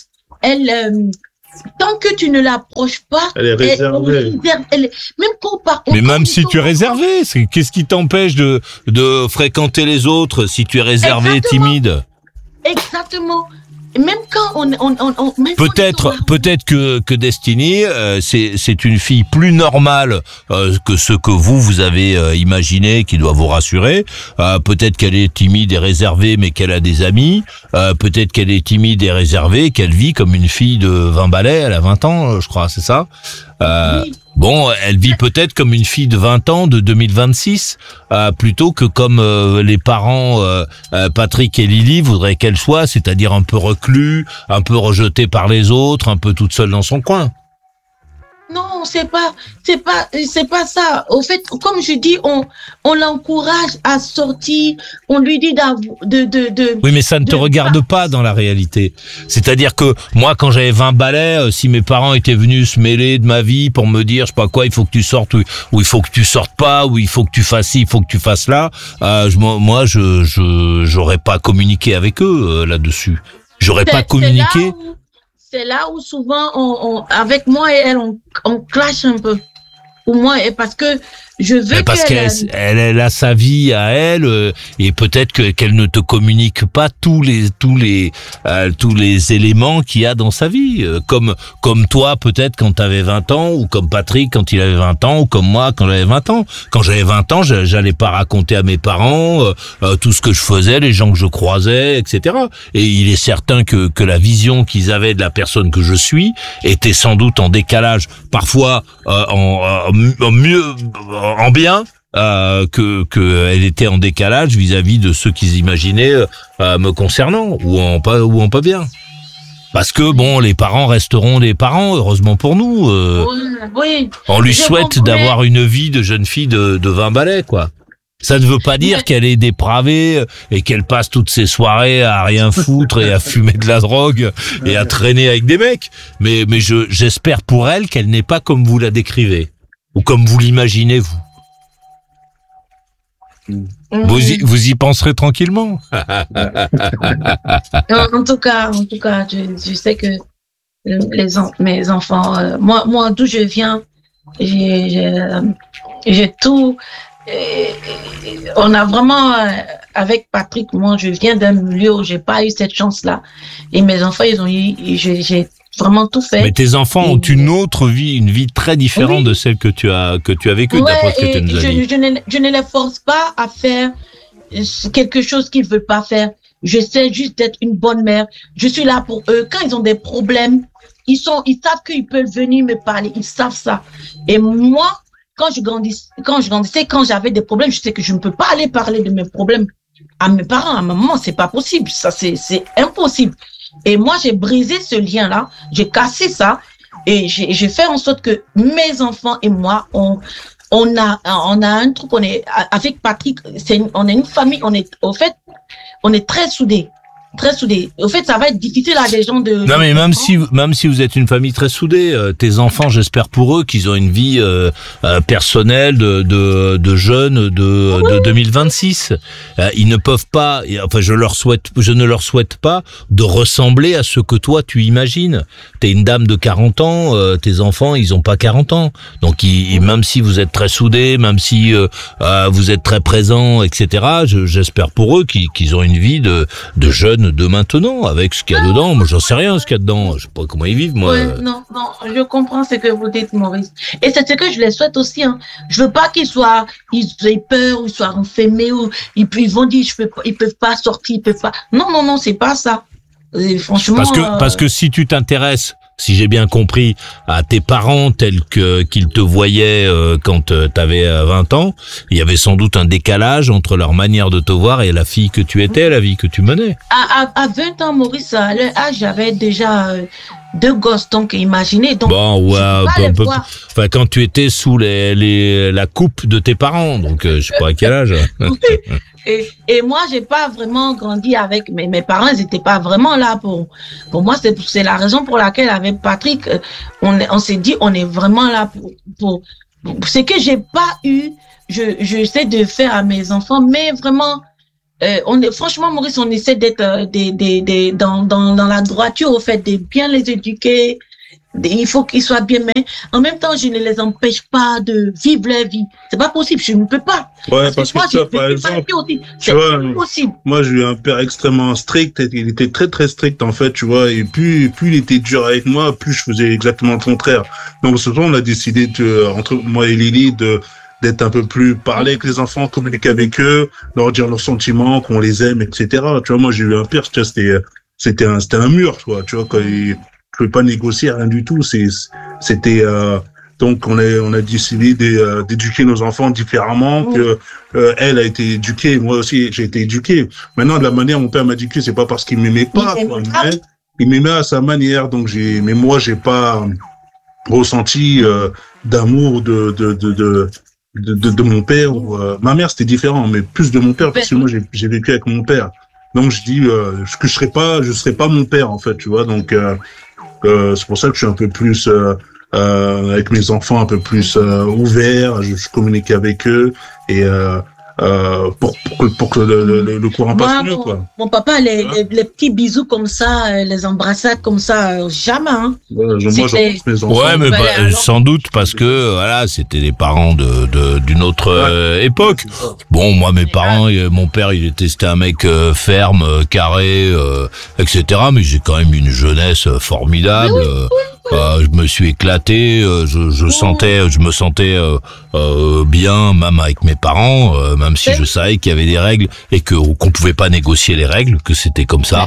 elle, euh, tant que tu ne l'approches pas, elle est réservée. Elle, elle, elle, même quand par Mais même si tu es réservé, c'est, qu'est-ce qui t'empêche de, de fréquenter les autres si tu es réservé, Exactement. timide? Exactement. Même quand on, on, on, on même Peut-être, quand peut-être que que Destiny, euh, c'est c'est une fille plus normale euh, que ce que vous vous avez euh, imaginé, qui doit vous rassurer. Euh, peut-être qu'elle est timide et réservée, mais qu'elle a des amis. Euh, peut-être qu'elle est timide et réservée, qu'elle vit comme une fille de vingt balais. Elle a vingt ans, je crois, c'est ça. Euh, Oui. Bon, elle vit peut-être comme une fille de vingt ans de deux mille vingt-six, euh, plutôt que comme euh, les parents euh, euh, Patrick et Lily voudraient qu'elle soit, c'est-à-dire un peu reclus, un peu rejetée par les autres, un peu toute seule dans son coin. Non, c'est pas, c'est pas, c'est pas ça. Au fait, comme je dis, on, on l'encourage à sortir. On lui dit de, de, de. Oui, mais ça ne te de- regarde pas dans la réalité. C'est-à-dire que moi, quand j'avais vingt balais, euh, si mes parents étaient venus se mêler de ma vie pour me dire, je sais pas quoi, il faut que tu sortes, ou, ou il faut que tu sortes pas, ou il faut que tu fasses ci, il faut que tu fasses là, euh, je, moi, je, je, j'aurais pas communiqué avec eux euh, là-dessus. J'aurais C'est- pas c'est communiqué. là où- C'est là où souvent, on, on, avec moi et elle, on, on clash un peu. Ou moi, et parce que je veux Mais parce qu'elle. qu'elle elle, elle a sa vie à elle euh, et peut-être que qu'elle ne te communique pas tous les tous les euh, tous les éléments qu'il y a dans sa vie, euh, comme comme toi peut-être quand tu avais vingt ans, ou comme Patrick quand il avait vingt ans, ou comme moi quand j'avais vingt ans. Quand j'avais vingt ans, je- j'allais pas raconter à mes parents euh, euh, tout ce que je faisais, les gens que je croisais, et cetera. Et il est certain que que la vision qu'ils avaient de la personne que je suis était sans doute en décalage, parfois euh, en, en mieux en bien, euh, que que elle était en décalage vis-à-vis de ceux qu'ils imaginaient euh, me concernant, ou en pas ou en pas bien. Parce que bon, les parents resteront des parents, heureusement pour nous. Euh, Oui, oui. on lui Je souhaite comprends. d'avoir une vie de jeune fille de, de vingt balais, quoi. Ça ne veut pas dire Mais- qu'elle est dépravée et qu'elle passe toutes ses soirées à rien foutre et à fumer de la drogue et à traîner avec des mecs. Mais, mais je, j'espère pour elle qu'elle n'est pas comme vous la décrivez. Ou comme vous l'imaginez, vous. Vous y, vous y penserez tranquillement. En, en tout cas, en tout cas, je, je sais que les en- mes enfants, euh, moi, moi, d'où je viens, j'ai, j'ai, euh, j'ai tout. euh, on a vraiment, euh, avec Patrick, moi, je viens d'un milieu où j'ai pas eu cette chance-là. Et mes enfants, ils ont eu, j'ai, j'ai vraiment tout fait. Mais tes enfants ont Et- une autre vie, une vie très différente Oui. de celle que tu as que tu as vécue, Ouais, d'après ce que et tu nous as je, dit. je, ne, je ne les force pas à faire quelque chose qu'ils veulent pas faire. J'essaie juste d'être une bonne mère. Je suis là pour eux. Quand ils ont des problèmes, ils sont, ils savent qu'ils peuvent venir me parler. Ils savent ça. Et moi, quand je grandissais, quand je grandissais, quand j'avais des problèmes, je sais que je ne peux pas aller parler de mes problèmes à mes parents, à ma maman. C'est pas possible. Ça, c'est, c'est impossible. Et moi, j'ai brisé ce lien-là. J'ai cassé ça. Et j'ai, j'ai fait en sorte que mes enfants et moi, on, on a, on a un truc, on est, avec Patrick, c'est une, on est une famille, on est, au fait, on est très soudés. Très soudés. Au fait, ça va être difficile à des gens de... Non, mais même si même si vous êtes une famille très soudée, euh, tes enfants, j'espère pour eux qu'ils ont une vie euh, euh, personnelle de de, de jeunes de, de deux mille vingt-six. Euh, ils ne peuvent pas, et, enfin, je leur souhaite, je ne leur souhaite pas de ressembler à ce que toi tu imagines. T'es une dame de quarante ans, euh, tes enfants, ils ont pas quarante ans. Donc, ils, ils- même si vous êtes très soudés, même si euh, euh, vous êtes très présents, et cetera. je- J'espère pour eux qu'ils qu'ils ont une vie de de jeunes de maintenant, avec ce qu'il y a dedans. Moi, j'en sais rien, ce qu'il y a dedans. Je sais pas comment ils vivent, moi. Ouais, non, non, je comprends ce que vous dites, Maurice. Et c'est ce que je les souhaite aussi. Hein. Je veux pas qu'ils soient, ils aient peur, ou ils soient enfermés, ou ils, ils vont dire, je peux pas, ils peuvent pas sortir, ils peuvent pas. Non, non, non, c'est pas ça. Et franchement. Parce que, euh, parce que si tu t'intéresses, si j'ai bien compris, à tes parents tels que qu'ils te voyaient euh, quand euh, t'avais euh, vingt ans, il y avait sans doute un décalage entre leur manière de te voir et la fille que tu étais, la vie que tu menais. à, à, à vingt ans, Maurice, à leur âge, j'avais déjà euh, deux gosses, donc imaginez. Donc, Bon, ouais, je peux pas un peu, les un peu- voir. enfin, quand tu étais sous les, les la coupe de tes parents, donc euh, je sais pas à quel âge. Et, et moi, j'ai pas vraiment grandi avec mes, mes parents, ils étaient pas vraiment là pour, pour moi. C'est, c'est la raison pour laquelle, avec Patrick, euh, on, est- on s'est dit, on est vraiment là pour, pour, pour ce que j'ai pas eu, je, je sais de faire à mes enfants, mais vraiment, euh, on est, franchement, Maurice, on essaie d'être euh, des, des, des, dans, dans, dans la droiture, au fait, de bien les éduquer. Il faut qu'ils soient bien, mais en même temps, je ne les empêche pas de vivre leur vie. C'est pas possible, je ne peux pas. Ouais, parce, parce que, moi, que ça, par exemple, c'est impossible. Moi, j'ai eu un père extrêmement strict. Il était très, très strict, en fait, tu vois. Et plus, plus il était dur avec moi, plus je faisais exactement le contraire. Donc, ce soir, on a décidé de, entre moi et Lily, de, d'être un peu plus parler avec les enfants, communiquer avec eux, leur dire leurs sentiments, qu'on les aime, et cetera. Tu vois, moi, j'ai eu un père, c'était, c'était un, c'était un mur, tu vois, tu vois, quand il, je pouvais pas négocier rien du tout. C'est, c'était euh, donc on a on a décidé d'éduquer nos enfants différemment. Que euh, elle a été éduquée, moi aussi j'ai été éduqué. Maintenant de la manière dont mon père m'a éduqué, c'est pas parce qu'il m'aimait pas, quoi, mais il m'aimait à sa manière. Donc j'ai, mais moi j'ai pas ressenti euh, d'amour de de de de de, de, de mon père. Ou, euh, ma mère c'était différent, mais plus de mon père parce que moi j'ai j'ai vécu avec mon père. Donc je dis euh, que je serais pas je serais pas mon père en fait, tu vois. Donc euh, Euh, c'est pour ça que je suis un peu plus euh, euh, avec mes enfants, un peu plus euh, ouvert. Je, je communique avec eux et euh, euh, pour, pour que, pour que le, le, le courant passe Moi, mieux, mon, quoi. Mon papa, les, les, les petits bisous comme ça, les embrassades comme ça, jamais. Hein. Ouais, je, moi, les... mes enfants. Ouais, mais bah, alors... sans doute parce que voilà, c'était des parents de, de d'une autre euh, ouais. époque. Bon, moi, mes parents, euh, mon père, il était c'était un mec euh, ferme, euh, carré, euh, et cetera. Mais j'ai quand même une jeunesse formidable. Oui, oui, oui. Euh, je me suis éclaté, euh, je, je sentais, je me sentais euh, euh, bien, même avec mes parents, euh, même si je savais qu'il y avait des règles et que qu'on pouvait pas négocier les règles, que c'était comme ça.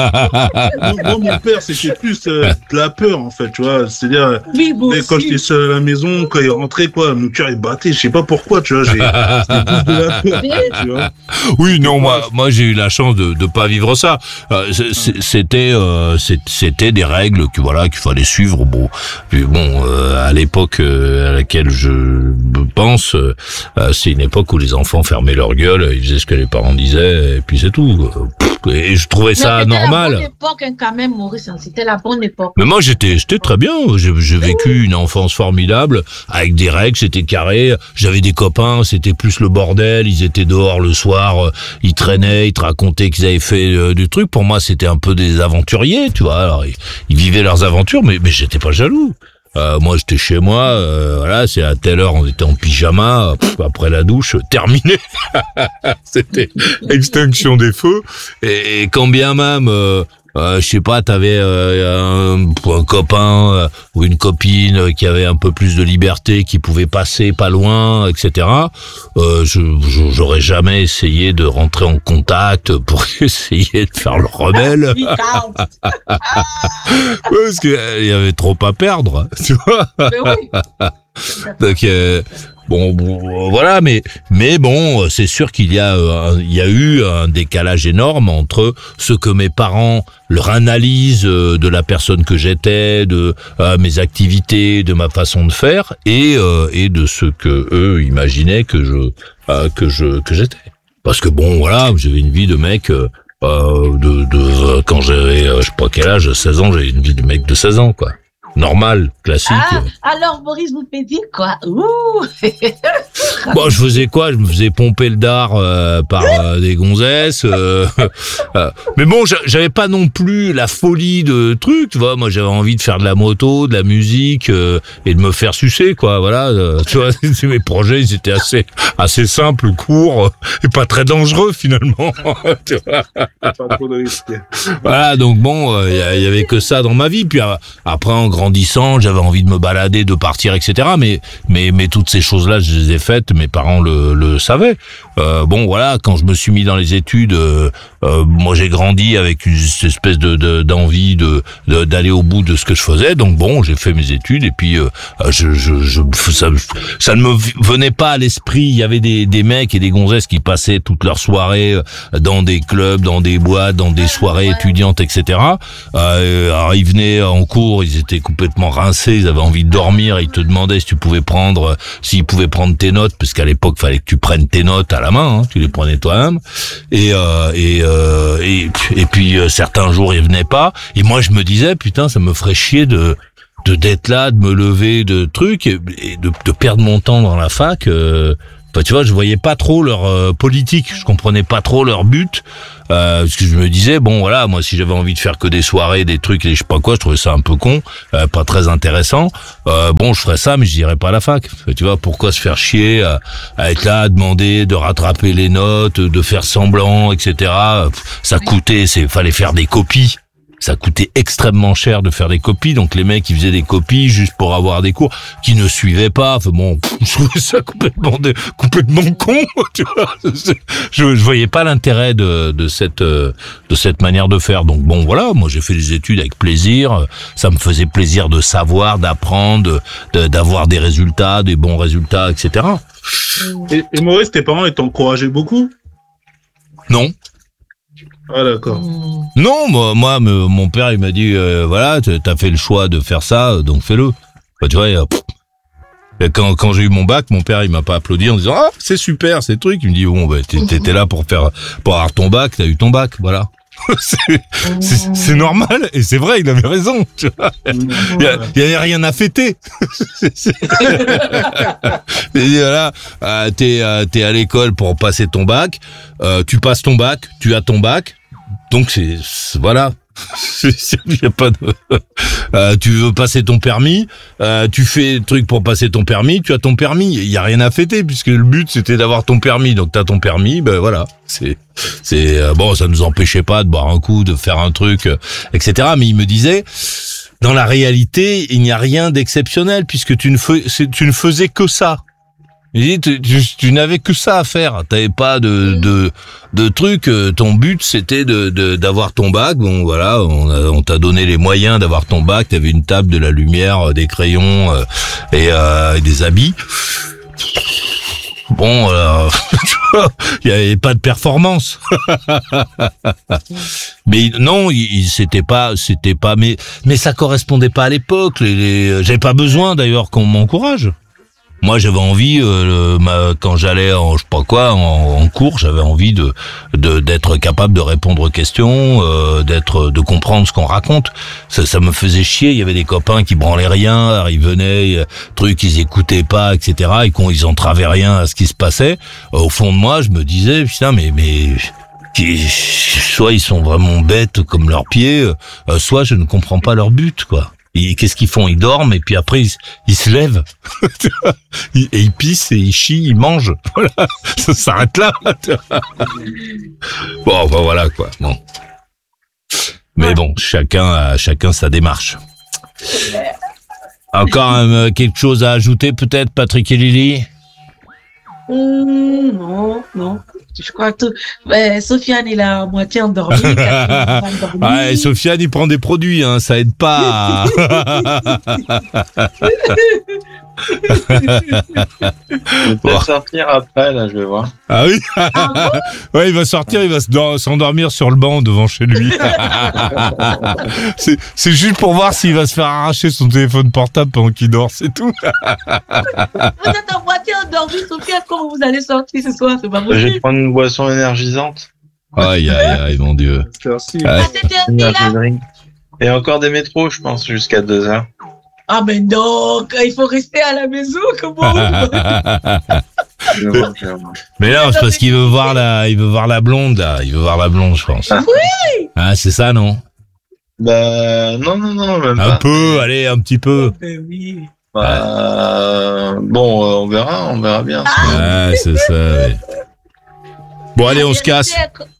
Moi, mon père, c'était plus euh, de la peur, en fait, tu vois. C'est-à-dire, oui, bon, quand j'étais seul à la maison, quand il rentrait, quoi, mon cœur il battait. Je sais pas pourquoi, tu vois. J'ai, c'était plus de la peur, tu vois. Oui, non, moi, moi, j'ai eu la chance de de pas vivre ça. Euh, c'était, euh, c'était des règles que voilà qu'il fallait suivre. Bon, puis bon, euh, à l'époque euh, à laquelle je pense, euh, c'est une époque où les enfants fermaient leur gueule, ils faisaient ce que les parents disaient, et puis c'est tout. Et je trouvais ça mais normal. C'était la bonne époque, hein, quand même, Maurice. Hein, c'était la bonne époque. Mais moi, j'étais, j'étais très bien. J'ai, j'ai vécu une enfance formidable avec des règles, c'était carré. J'avais des copains, c'était plus le bordel. Ils étaient dehors le soir, ils traînaient, ils te racontaient qu'ils avaient fait euh, du truc. Pour moi, c'était un peu des aventuriers, tu vois. Alors, ils, ils vivaient leurs aventures, mais, mais j'étais pas jaloux. Euh, moi, j'étais chez moi, euh, voilà, c'est à telle heure, on était en pyjama, pff, après la douche, terminé. C'était extinction des feux. Et, et quand bien même, euh, euh, je sais pas, t'avais euh, un, un copain euh, ou une copine qui avait un peu plus de liberté, qui pouvait passer pas loin, et cetera. Euh, je, je, j'aurais jamais essayé de rentrer en contact pour essayer de faire le rebelle. Parce qu'il euh, y avait trop à perdre, tu vois. Mais oui. Donc euh, bon, bon, voilà, mais mais bon, c'est sûr qu'il y a euh, il y a eu un décalage énorme entre ce que mes parents, leur analyse euh, de la personne que j'étais, de euh, mes activités, de ma façon de faire, et euh, et de ce que eux imaginaient que je euh, que je que j'étais. Parce que bon, voilà, j'avais une vie de mec. Euh, euh, de de quand j'avais euh, je sais pas quel âge, seize ans, j'avais une vie de mec de seize ans, quoi. Normal, classique. Ah, alors, Maurice, vous faisiez quoi? Ouh. Bon, je faisais quoi? Je me faisais pomper le dard euh, par euh, des gonzesses. Euh, euh, mais bon, j'avais pas non plus la folie de trucs, tu vois. Moi, j'avais envie de faire de la moto, de la musique euh, et de me faire sucer, quoi. Voilà. Euh, tu vois, mes projets, ils étaient assez assez simples, courts et pas très dangereux finalement. Tu vois. Pas trop de risques. Voilà. Donc bon, il euh, y, y avait que ça dans ma vie. Puis après, en grandissant, j'avais envie de me balader, de partir, et cetera. Mais mais mais toutes ces choses-là, je les ai faites. Mes parents le le savaient. Euh, bon, voilà. Quand je me suis mis dans les études, euh, euh, moi j'ai grandi avec une espèce de, de d'envie de, de d'aller au bout de ce que je faisais. Donc bon, j'ai fait mes études et puis euh, je je je ça ça ne me venait pas à l'esprit. Il y avait des des mecs et des gonzesses qui passaient toute leur soirée dans des clubs, dans des boîtes, dans des soirées étudiantes, et cetera. Euh, alors ils venaient en cours, ils étaient complètement rincés, ils avaient envie de dormir, ils te demandaient si tu pouvais prendre, s'ils pouvaient prendre tes notes, parce qu'à l'époque, fallait que tu prennes tes notes à la main, hein, tu les prenais toi-même. Et euh, et, euh, et et puis euh, certains jours, ils venaient pas. Et moi, je me disais, putain, ça me ferait chier de de d'être là, de me lever, de trucs, et de, de perdre mon temps dans la fac. Euh, Enfin, tu vois, je voyais pas trop leur euh, politique, je comprenais pas trop leur but, euh, parce que je me disais, bon, voilà, moi, si j'avais envie de faire que des soirées, des trucs, et je sais pas quoi, je trouvais ça un peu con, euh, pas très intéressant. Euh, bon, je ferais ça, mais je dirais pas à la fac. Tu vois, pourquoi se faire chier à, à être là, à demander de rattraper les notes, de faire semblant, et cetera. Ça coûtait, c'est, fallait faire des copies. Ça coûtait extrêmement cher de faire des copies, donc les mecs ils faisaient des copies juste pour avoir des cours qui ne suivaient pas. Enfin bon, je trouvais ça complètement de, complètement con. Tu vois, je, je voyais pas l'intérêt de, de cette de cette manière de faire. Donc bon voilà, moi j'ai fait des études avec plaisir. Ça me faisait plaisir de savoir, d'apprendre, de, d'avoir des résultats, des bons résultats, et cetera. Et, et Maurice, tes parents ils t'encourageaient beaucoup? Non. Ah d'accord. Non, moi, moi me, mon père, il m'a dit, euh, voilà, t'as fait le choix de faire ça, donc fais-le. Bah, tu vois, euh, quand, quand j'ai eu mon bac, mon père, il m'a pas applaudi en disant, ah, c'est super, ces trucs. Il me dit, bon, bah, t'étais là pour faire, pour avoir ton bac, t'as eu ton bac, voilà. c'est, c'est, c'est normal, et c'est vrai, il avait raison, tu vois. Il y, y avait rien à fêter. Il dit, voilà, euh, t'es, euh, t'es à l'école pour passer ton bac, euh, tu passes ton bac, tu as ton bac, donc c'est, c'est voilà. Il y a pas de, euh, tu veux passer ton permis, euh, tu fais le truc pour passer ton permis, tu as ton permis, il y a rien à fêter puisque le but c'était d'avoir ton permis, donc t'as ton permis, ben voilà, c'est, c'est euh, bon, ça nous empêchait pas de boire un coup, de faire un truc, euh, et cetera. Mais il me disait, dans la réalité, il n'y a rien d'exceptionnel puisque tu ne fais, tu ne faisais que ça. Il dit, tu, tu, tu n'avais que ça à faire. T'avais pas de, de, de trucs. Ton but, c'était de, de, d'avoir ton bac. Bon, voilà, on, a, on t'a donné les moyens d'avoir ton bac. T'avais une table, de la lumière, des crayons euh, et, euh, et des habits. Bon, euh, il y avait pas de performance. Mais non, il, c'était pas, c'était pas, mais, mais ça correspondait pas à l'époque. Les, les, j'avais pas besoin d'ailleurs qu'on m'encourage. Moi, j'avais envie, euh, ma, quand j'allais en, je sais pas quoi, en, en cours, j'avais envie de, de, d'être capable de répondre aux questions, euh, d'être, de comprendre ce qu'on raconte. Ça, ça me faisait chier. Il y avait des copains qui branlaient rien, ils venaient, trucs, ils écoutaient pas, et cetera. Et qu'on, ils entravaient rien à ce qui se passait. Au fond de moi, je me disais, putain, mais, mais, qui, soit ils sont vraiment bêtes comme leurs pieds, euh, soit je ne comprends pas leur but, quoi. Et qu'est-ce qu'ils font? Ils dorment et puis après ils, ils se lèvent et ils pissent et ils chient, ils mangent. Voilà, ça s'arrête là. Bon, ben voilà quoi. Bon, mais bon, chacun a chacun sa démarche. Encore euh, quelque chose à ajouter peut-être, Patrick et Lily? Mmh, non, non. Je crois que tout... ben, Sofiane, il a à moitié endormi. Ouais, Sofiane, il prend des produits, hein, ça aide pas. Il va sortir après, là, je vais voir. Ah oui? Ah ouais, il va sortir, il va s'endormir sur le banc devant chez lui. c'est, c'est juste pour voir s'il va se faire arracher son téléphone portable pendant qu'il dort, c'est tout. Vous êtes à moitié endormi, Sofiane, comment vous allez sortir ce soir? C'est pas possible. Je vais prendre une boisson énergisante. Aïe, aïe, aïe, mon Dieu. Merci. Ah, c'était un là. Et encore des métros, je pense, jusqu'à deux heures. Ah, mais donc, il faut rester à la maison, comment? Mais non, c'est parce qu'il veut voir la, il veut voir la blonde, là. Il veut voir la blonde, je pense. Oui! Ah, c'est ça, non? Bah, non, non, non, même un pas. Un peu, allez, un petit peu. Ben oui. Bah, bon, euh, on verra, on verra bien. Ah, c'est ça, oui. Bon, allez, on se casse.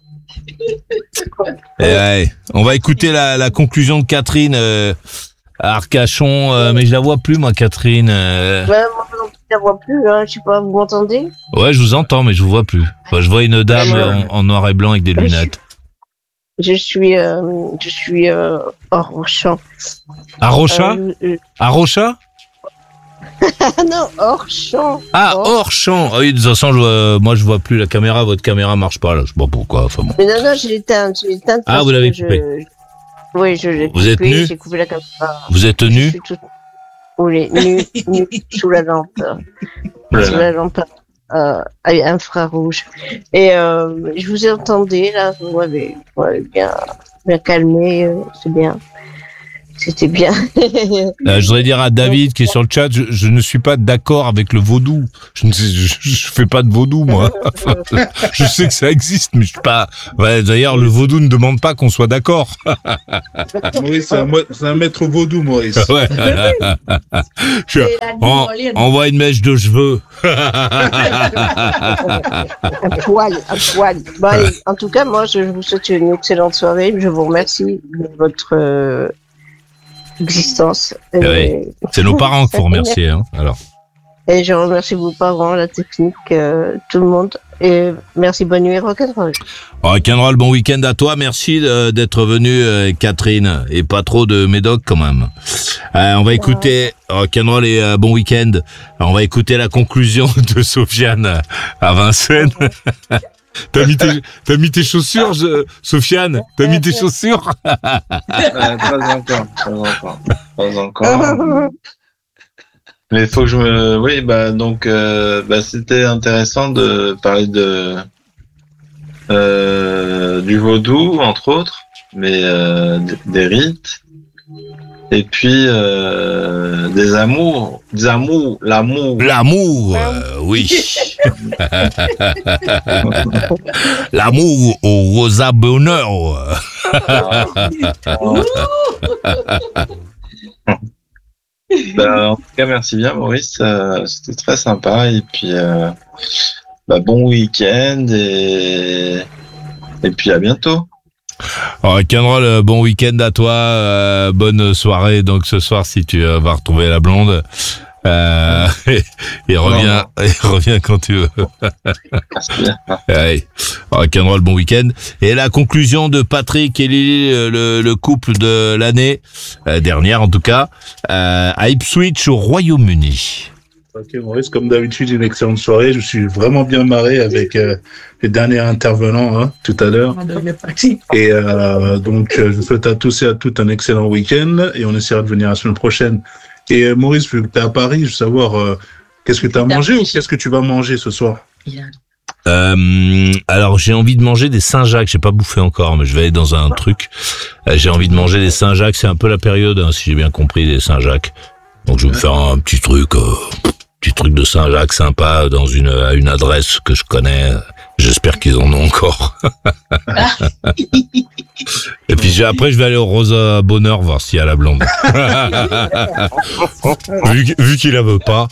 Et ouais, on va écouter la, la conclusion de Catherine euh, à Arcachon, euh, mais je la vois plus, moi, Catherine. Euh... Ouais, moi non plus, je la vois plus, hein. Je sais pas, vous m'entendez? Ouais, je vous entends, mais je vous vois plus. Enfin, je vois une dame ouais, en, en noir et blanc avec des lunettes. Je suis, euh, je suis euh, à Rochat. À Rochat euh, euh... À Rochat non, hors champ. Ah, hors, hors champ. Ah oui, de toute façon, je vois, moi, je vois plus la caméra. Votre caméra marche pas, là. Je sais pas pourquoi. Enfin, bon. Mais non, non, je l'ai éteinte. Je l'ai éteinte. Ah, vous l'avez coupé. Je... Oui, je l'ai coupé. Vous êtes nu? J'ai coupé la caméra. Vous êtes nu? Tout... Oui, nu, nu, sous la lampe. Voilà. Sous la lampe euh, infrarouge. Et euh, je vous ai entendu, là. Vous m'avez bien, bien calmé. Euh, c'est bien. C'était bien. Euh, je voudrais dire à David qui est sur le chat, je, je ne suis pas d'accord avec le vaudou. Je ne sais, je, je fais pas de vaudou, moi. Je sais que ça existe, mais je suis pas. Ouais, d'ailleurs, le vaudou ne demande pas qu'on soit d'accord. Maurice, c'est un, mo- c'est un maître vaudou, Maurice. Ouais. Je, en, envoie une mèche de cheveux. Un poil, un poil. Bon, allez, en tout cas, moi, je vous souhaite une excellente soirée. Je vous remercie de votre euh, existence. Et oui. C'est nos parents qu'il faut remercier. Hein, alors. Et je remercie vos parents, la technique, euh, tout le monde. Et merci, bonne nuit, rock'n'roll. Rock'n'roll, bon week-end à toi. Merci euh, d'être venue, euh, Catherine. Et pas trop de médoc, quand même. Euh, on va écouter rock'n'roll et euh, bon week-end. On va écouter la conclusion de Sofiane à Vincennes. T'as mis tes, t'as mis tes chaussures, je, Sofiane? T'as mis tes chaussures? euh, Pas encore, pas encore, pas encore. Mais il faut que je me... Oui, bah donc, euh, bah, c'était intéressant de parler de euh, du vaudou, entre autres, mais euh, des rites, et puis euh, des amours, des amours, l'amour. L'amour, euh, oui. L'amour au rosa bonheur. Bah, en tout cas, merci bien, Maurice. Euh, c'était très sympa. Et puis, euh, bah, bon week-end et, et puis à bientôt. Rock'n'roll, bon week-end à toi. Euh, bonne soirée. Donc, ce soir, si tu euh, vas retrouver la blonde. Euh, et, et reviens, et reviens quand tu veux. Merci bien. Allez, rock'n'roll, bon week-end. Et la conclusion de Patrick et Lily, le, le couple de l'année euh, dernière en tout cas, euh, à Ipswich au Royaume-Uni. Ok, Maurice, comme d'habitude, une excellente soirée. Je me suis vraiment bien marré avec euh, les derniers intervenants hein, tout à l'heure. Et euh, donc, euh, je vous souhaite à tous et à toutes un excellent week-end et on essaiera de venir la semaine prochaine. Et euh, Maurice, vu que tu es à Paris, je veux savoir, euh, qu'est-ce que tu as mangé ou qu'est-ce que tu vas manger ce soir? Euh, alors j'ai envie de manger des Saint-Jacques, j'ai pas bouffé encore, mais je vais aller dans un truc. Euh, j'ai envie de manger des Saint-Jacques, c'est un peu la période, hein, si j'ai bien compris, des Saint-Jacques. Donc je vais me faire un petit truc, euh, petit truc de Saint-Jacques sympa dans une à une adresse que je connais. J'espère qu'ils en ont encore. Et puis j'ai, après je vais aller au Rosa Bonheur voir s'il y a la blonde. vu, vu qu'il la veut pas.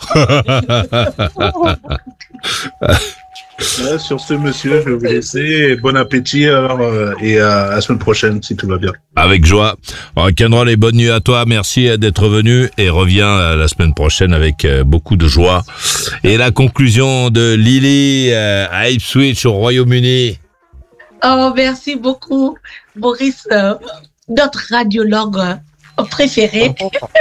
Ouais, sur ce, monsieur, je vais vous laisser. Bon appétit alors, euh, et à la semaine prochaine, si tout va bien. Avec joie. Rock'n'roll et bonne nuit à toi. Merci d'être venu et reviens la semaine prochaine avec beaucoup de joie. Et la conclusion de Lily à Ipswich au Royaume-Uni. Oh, merci beaucoup, Boris, euh, notre radiologue euh, préféré.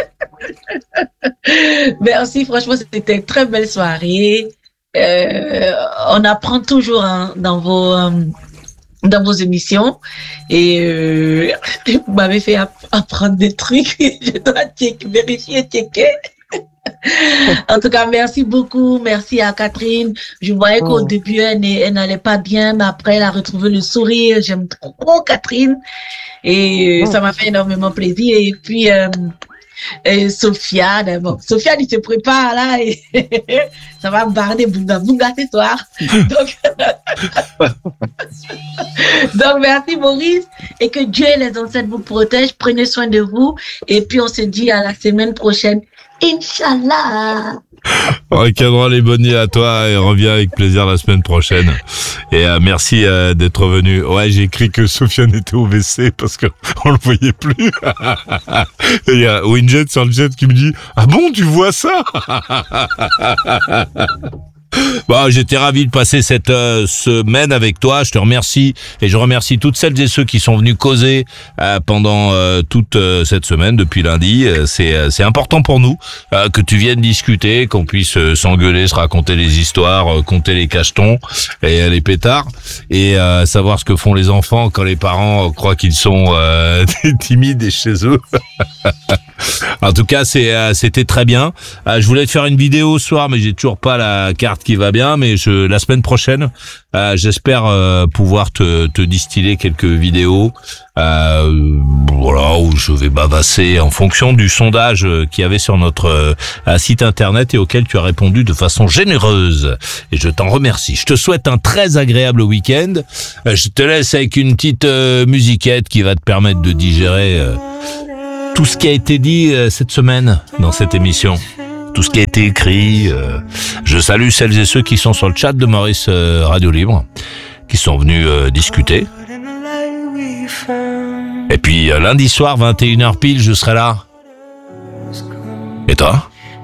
Merci, franchement, c'était une très belle soirée. Euh, on apprend toujours hein, dans vos euh, dans vos émissions et euh, vous m'avez fait app- apprendre des trucs. Je dois check, vérifier, checker. En tout cas, merci beaucoup. Merci à Catherine. Je voyais qu'au début, elle, elle n'allait pas bien, mais après, elle a retrouvé le sourire. J'aime trop Catherine. Et ça m'a fait énormément plaisir. Et puis, euh, et Sofiane, bon, Sofiane, il se prépare là et ça va me barrer Bunga Bunga ce soir. Donc, donc, merci Maurice et que Dieu et les ancêtres vous protègent. Prenez soin de vous et puis on se dit à la semaine prochaine. Inch'Allah. Rock'n'roll et bonne nuit à toi et reviens avec plaisir la semaine prochaine. Et euh, merci euh, d'être venu. Ouais, j'ai écrit que Sofiane était au W C parce que on le voyait plus. Et il y a Winjet sur le jet qui me dit « Ah bon, tu vois ça ?» Bon, j'étais ravi de passer cette euh, semaine avec toi. Je te remercie et je remercie toutes celles et ceux qui sont venus causer euh, pendant euh, toute euh, cette semaine depuis lundi. Euh, c'est euh, c'est important pour nous euh, que tu viennes discuter, qu'on puisse euh, s'engueuler, se raconter des histoires, euh, compter les cachetons et euh, les pétards et euh, savoir ce que font les enfants quand les parents euh, croient qu'ils sont euh, timides et chez eux. En tout cas, c'est, euh, c'était très bien. Euh, je voulais te faire une vidéo ce soir, mais j'ai toujours pas la carte qui va bien. Mais je, la semaine prochaine, euh, j'espère euh, pouvoir te, te distiller quelques vidéos, euh, voilà, où je vais bavasser en fonction du sondage qu'il y avait sur notre euh, site internet et auquel tu as répondu de façon généreuse. Et je t'en remercie. Je te souhaite un très agréable week-end. Euh, je te laisse avec une petite euh, musiquette qui va te permettre de digérer euh, tout ce qui a été dit euh, cette semaine dans cette émission, tout ce qui a été écrit. Euh, je salue celles et ceux qui sont sur le chat de Maurice euh, Radio Libre, qui sont venus euh, discuter. Et puis euh, lundi soir, vingt et une heures pile, je serai là. Et toi ?